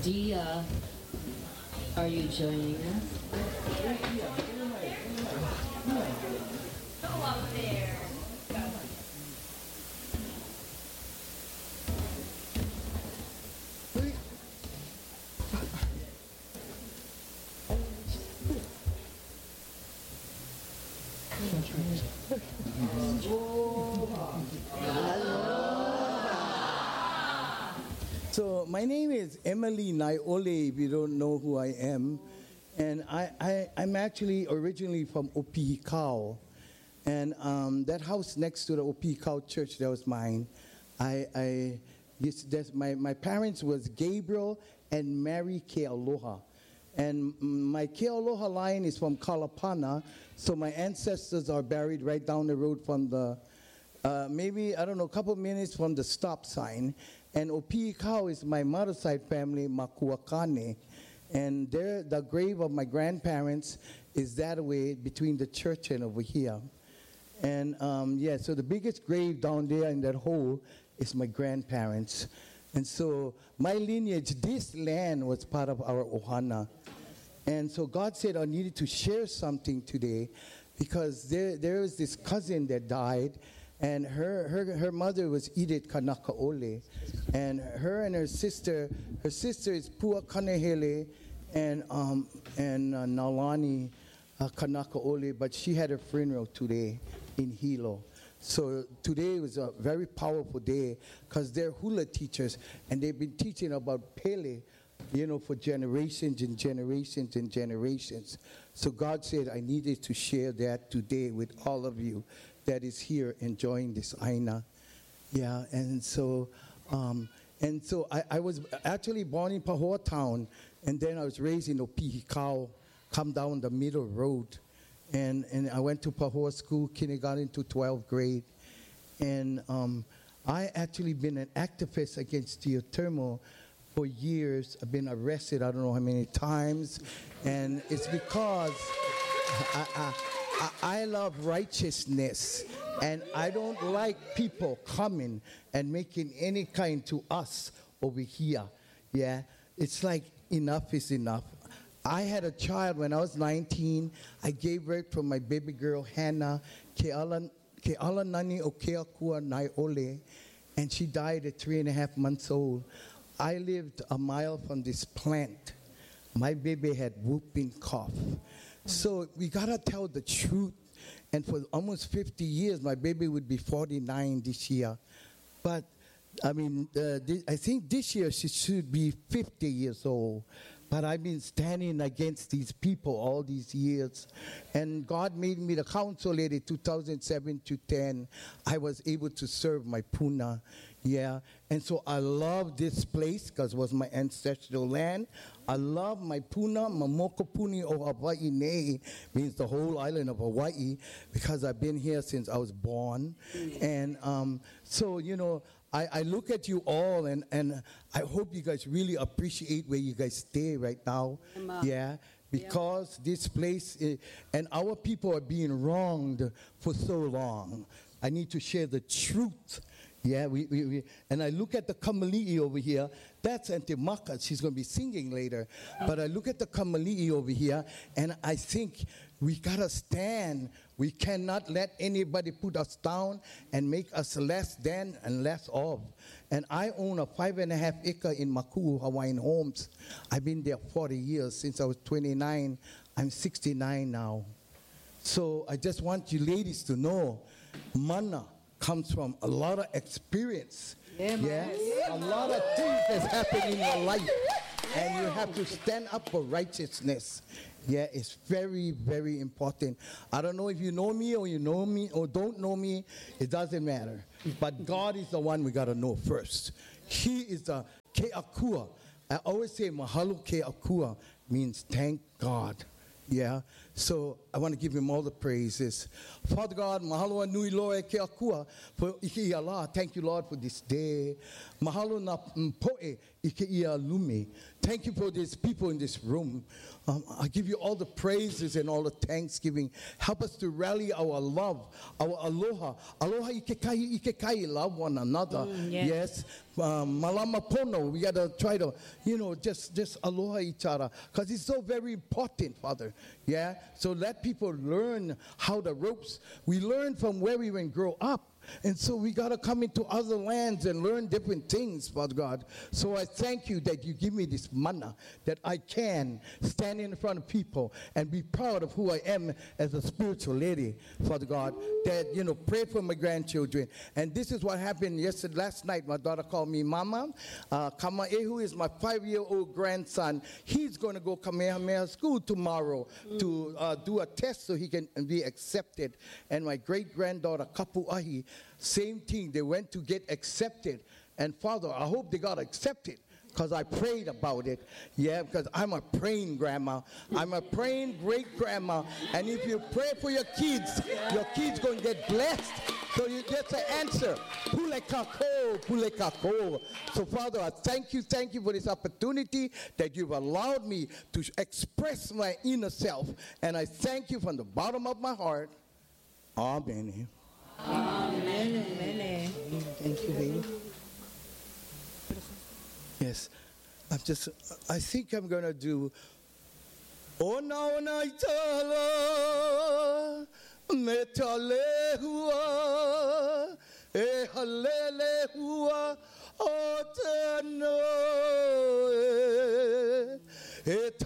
Dia, are you joining us? Go up there. So my name is Emily Naiole, if you don't know who I am. And I'm actually originally from Opihikau. And that house next to the Opihikau church, that was mine. My parents was Gabriel and Mary Kealoha. And my Kealoha line is from Kalapana, so my ancestors are buried right down the road from the, maybe, I don't know, a couple minutes from the stop sign. And Opihikau is my mother's side family, Makuakane. And there, the grave of my grandparents is that way between the church and over here. And so the biggest grave down there in that hole is my grandparents. And so my lineage, this land was part of our ohana. And so God said I needed to share something today because there was this cousin that died, and her mother was Edith Kanakaole. And her sister is Pua Kanehele and Nalani Kanakaole, but she had a funeral today in Hilo. So today was a very powerful day because they're hula teachers and they've been teaching about Pele, for generations and generations and generations. So God said I needed to share that today with all of you that is here enjoying this Aina. Yeah, and so I was actually born in Pahoa Town, and then I was raised in Opihikau, come down the middle road. And I went to Pahoa school, kindergarten to 12th grade. And I actually been an activist against geothermal for years. I've been arrested, I don't know how many times. And it's because I love righteousness. And I don't like people coming and making any kind to us over here. Yeah, it's like enough is enough. I had a child when I was 19. I gave birth to my baby girl, Hannah, Ke'alanani o Keakua Naiole, and she died at 3.5 months old. I lived a mile from this plant. My baby had whooping cough. So we gotta tell the truth. And for almost 50 years, my baby would be 49 this year. But I mean, I think this year she should be 50 years old. But I've been standing against these people all these years. And God made me the council lady 2007 to 10. I was able to serve my puna. Yeah. And so I love this place because it was my ancestral land. I love my puna, Mamokopuni o Hawaii Nei, means the whole island of Hawaii, because I've been here since I was born. And so, I look at you all, and I hope you guys really appreciate where you guys stay right now. Yeah, because this place and our people are being wronged for so long. I need to share the truth. Yeah, we and I look at the Kamali'i over here. That's Auntie Maka. She's going to be singing later. But I look at the Kamali'i over here, and I think we got to stand. We cannot let anybody put us down and make us less than and less of. And I own a 5.5 acre in Maku'u, Hawaiian Homes. I've been there 40 years, since I was 29. I'm 69 now. So I just want you ladies to know, mana comes from a lot of experience. Yeah. A lot of things that's happening in your life. And you have to stand up for righteousness. Yeah, it's very, very important. I don't know if you know me or don't know me. It doesn't matter. But God is the one we got to know first. He is the Ke'akua. I always say mahalo Ke'akua means thank God. Yeah, so I want to give him all the praises. Father God, mahalo nui loe ke akua for ike ia la. Thank you, Lord, for this day. Mahalo na poe ike ia lume. Thank you for these people in this room. I give you all the praises and all the thanksgiving. Help us to rally our love, our aloha. Aloha ike kai, love one another. Yes. malama pono. We got to try to, just aloha each other, because it's so very important, Father. Yeah? So let people learn how the ropes, we learn from where we went grow up. And so we got to come into other lands and learn different things, Father God. So I thank you that you give me this manna, that I can stand in front of people and be proud of who I am as a spiritual lady, Father God, that, pray for my grandchildren. And this is what happened last night. My daughter called me, Mama. Kamaehu is my 5-year-old grandson. He's going to go Kamehameha School tomorrow to do a test so he can be accepted. And my great-granddaughter, Kapuahi, same thing. They went to get accepted. And Father, I hope they got accepted, because I prayed about it. Yeah, because I'm a praying grandma. I'm a praying great-grandma. And if you pray for your kids going to get blessed. So you get the answer. Pule kako, pule kako. So Father, I thank you for this opportunity that you've allowed me to express my inner self. And I thank you from the bottom of my heart. Amen. Amen. Amen. Thank you, baby. Yes, I think I'm going to do Ona Ona Itala Metale Hua E Halele Hua Otano